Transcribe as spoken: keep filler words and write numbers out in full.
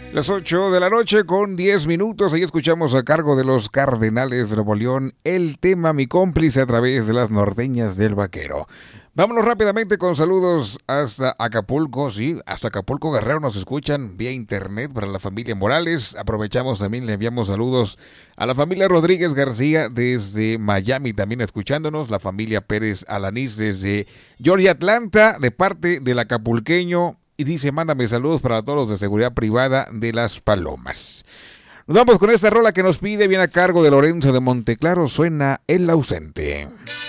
Las ocho de la noche con diez minutos. Ahí escuchamos a cargo de los Cardenales de Nuevo León el tema Mi Cómplice a través de las norteñas del Vaquero. Vámonos rápidamente con saludos hasta Acapulco, sí, hasta Acapulco Guerrero nos escuchan vía internet para la familia Morales. Aprovechamos también, le enviamos saludos a la familia Rodríguez García desde Miami también escuchándonos, la familia Pérez Alanís desde Georgia, Atlanta, de parte del acapulqueño, y dice, mándame saludos para todos los de seguridad privada de Las Palomas. Nos vamos con esta rola que nos pide, viene a cargo de Lorenzo de Monteclaro, suena El Ausente.